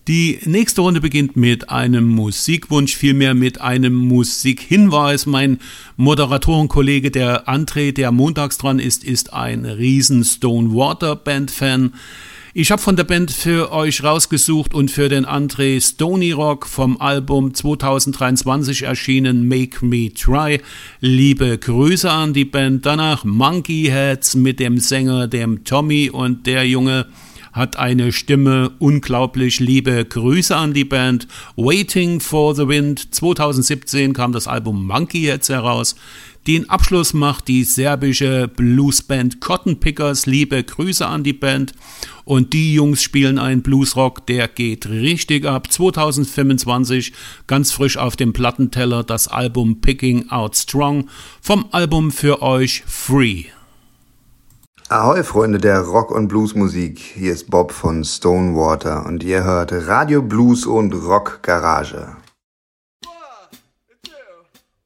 Die nächste Runde beginnt mit einem Musikwunsch, vielmehr mit einem Musikhinweis. Mein Moderatorenkollege, der André, der montags dran ist ein riesen Stonewater Band-Fan. Ich habe von der Band für euch rausgesucht und für den André Stony Rock vom Album 2023 erschienen Make Me Try. Liebe Grüße an die Band. Danach Monkey Heads mit dem Sänger, dem Tommy, und der Junge hat eine Stimme, unglaublich. Liebe Grüße an die Band. Waiting for the Wind, 2017 kam das Album Monkey Heads heraus. Den Abschluss macht die serbische Bluesband Cotton Pickers. Liebe Grüße an die Band. Und die Jungs spielen einen Bluesrock, der geht richtig ab. 2025 ganz frisch auf dem Plattenteller das Album Picking Out Strong vom Album für euch Free. Ahoi Freunde der Rock- und Bluesmusik, hier ist Bob von Stonewater und ihr hört Radio Blues und Rock Garage.